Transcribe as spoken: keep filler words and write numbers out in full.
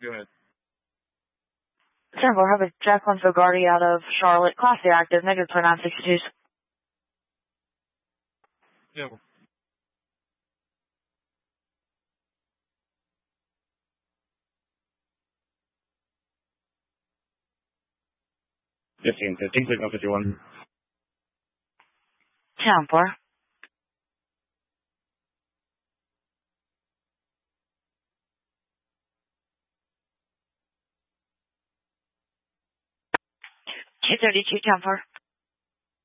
Go ahead. ten four, have a Jacqueline Fogarty out of Charlotte. Class A active, negative twenty-nine sixty-two. Yeah. Fifteen fifteen, signal fifty-one. ten four. two thirty-two, ten four.